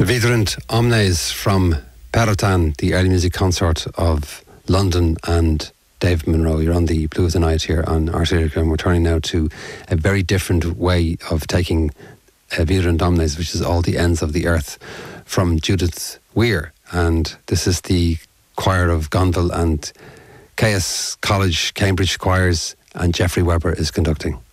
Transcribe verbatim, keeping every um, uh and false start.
Vidrant Omnes from Perotan, the early music consort of London and David Monroe. You're on the Blue of the Night here on R T L, and we're turning now to a very different way of taking uh, Vidrant Omnes, which is All the Ends of the Earth, from Judith Weir. And this is the choir of Gonville and Caius College, Cambridge choirs, and Jeffrey Webber is conducting.